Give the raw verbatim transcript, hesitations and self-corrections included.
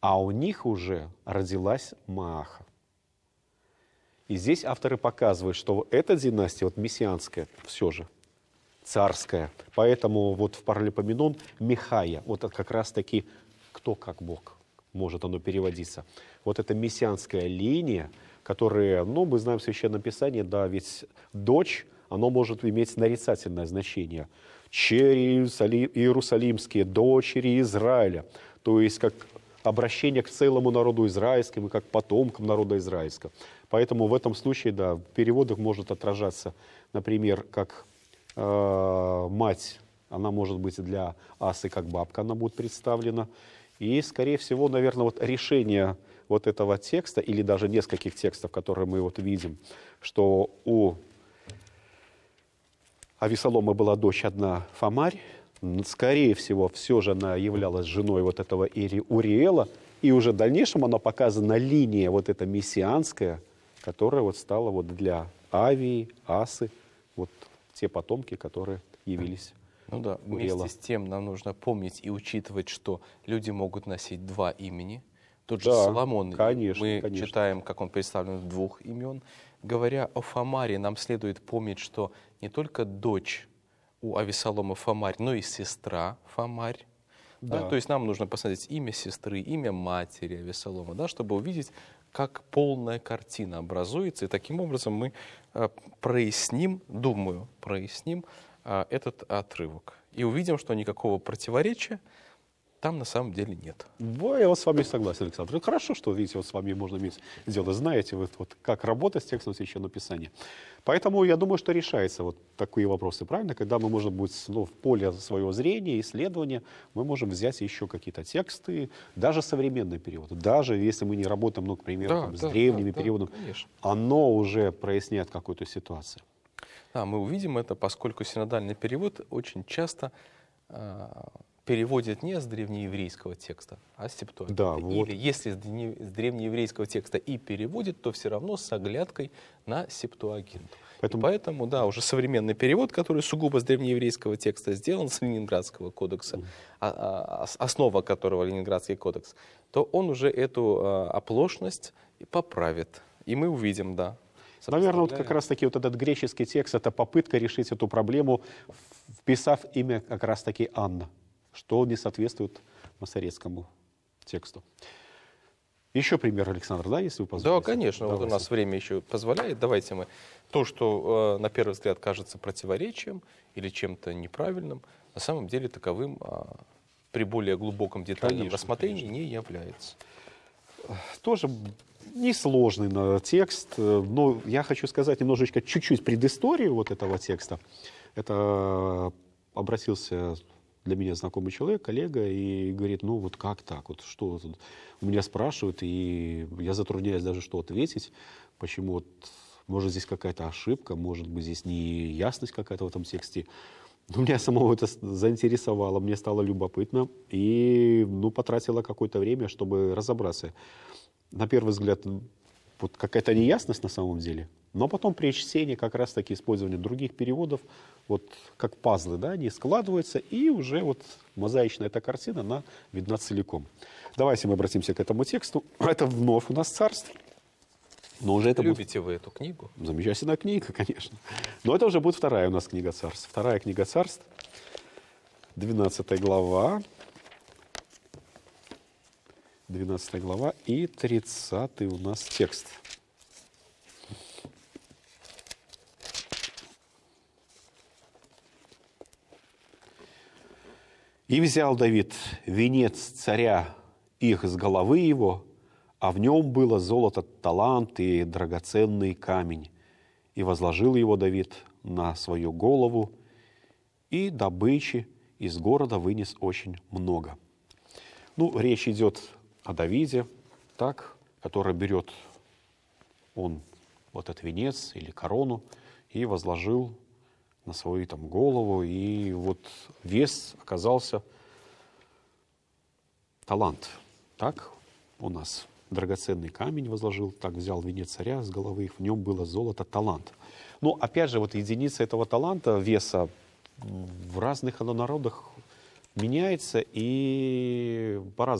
а у них уже родилась Мааха. И здесь авторы показывают, что эта династия, вот мессианская, все же, царская. Поэтому вот в Паралипоменон Михая, вот это как раз-таки кто как Бог, может оно переводиться. Вот эта мессианская линия, которая, ну, мы знаем в Священном Писании, да, ведь дочь, оно может иметь нарицательное значение. Чери Иерусалимские, дочери Израиля. То есть как обращение к целому народу израильскому, как потомкам народа израильского. Поэтому в этом случае, да, в переводах может отражаться, например, как э, мать, она может быть для Асы как бабка, она будет представлена. И, скорее всего, наверное, вот решение вот этого текста, или даже нескольких текстов, которые мы вот видим, что у Авесолома была дочь одна Фамарь, скорее всего, все же она являлась женой вот этого Уриэла, и уже в дальнейшем она показана линия вот эта мессианская, которая вот стала вот для Авии, Асы, вот те потомки, которые явились. Ну да, Уриэла. вместе с тем нам нужно помнить и учитывать, что люди могут носить два имени. Тот же Да, Соломон, конечно, мы конечно. читаем, как он представлен в двух имен. Говоря о Фамаре, нам следует помнить, что не только дочь у Авесолома Фамарь, но и сестра Фамарь. Да. Да, то есть нам нужно посмотреть имя сестры, имя матери Авесолома, да, чтобы увидеть, как полная картина образуется. И таким образом мы э, проясним, думаю, проясним э, этот отрывок. И увидим, что никакого противоречия там на самом деле нет. Да, я вот с вами согласен, Александр. Хорошо, что, видите, вот с вами можно иметь дело. Знаете, вот, вот как работать с текстом Священного Писания. Поэтому я думаю, что решается вот такие вопросы, правильно? Когда мы можем быть, ну, в поле своего зрения, исследования, мы можем взять еще какие-то тексты, даже современный перевод. Даже если мы не работаем, ну, к примеру, Да, там, с да, древними да, да, переводами, конечно. оно уже проясняет какую-то ситуацию. Да, мы увидим это, поскольку синодальный перевод очень часто э, переводит не с древнееврейского текста, а с Септуагинты. Да, вот. Или если с древнееврейского текста и переводит, то все равно с оглядкой на Септуагинту. Поэтому, поэтому, да, уже современный перевод, который сугубо с древнееврейского текста сделан, с Ленинградского кодекса, mm. а, а, основа которого Ленинградский кодекс, то он уже эту а, оплошность поправит. И мы увидим, да. Наверное, вот как раз-таки вот этот греческий текст — это попытка решить эту проблему, вписав имя как раз-таки Анна, что не соответствует масоретскому тексту. Еще пример, Александр, да, если вы позволите? Да, конечно. Давайте. Вот у нас время еще позволяет. Давайте мы то, что э, на первый взгляд кажется противоречием или чем-то неправильным, на самом деле таковым э, при более глубоком детальном конечно, рассмотрении конечно. не является. Тоже несложный на текст, но я хочу сказать немножечко, чуть-чуть предысторию вот этого текста. Это обратился для меня знакомый человек, коллега, и говорит, ну вот как так, вот что тут? У меня спрашивают, и я затрудняюсь даже что ответить, почему вот, может здесь какая-то ошибка, может быть здесь неясность какая-то в этом тексте. Но меня самого это заинтересовало, мне стало любопытно, и ну, потратила какое-то время, чтобы разобраться. На первый взгляд, вот какая-то неясность на самом деле, но потом при чтении как раз-таки использование других переводов, вот как пазлы, да, они складываются, и уже вот мозаичная эта картина, она видна целиком. Давайте мы обратимся к этому тексту. Это вновь у нас царство. Но уже это Любите будет... вы эту книгу? Замечательная книга, конечно. Но это уже будет вторая у нас книга царств. Вторая книга царств, двенадцатая глава. двенадцатая глава и тридцатый у нас текст. «И взял Давид венец царя их с головы его, а в нем было золото, талант и драгоценный камень. И возложил его Давид на свою голову, и добычи из города вынес очень много». Ну, речь идет о Давиде, так, который берет он вот этот венец или корону и возложил на свою там голову, и вот вес оказался талант. Так у нас драгоценный камень возложил, так взял венец царя с головы их, в нем было золото, талант. Но опять же, вот единица этого таланта, веса в разных народах меняется и по-разному.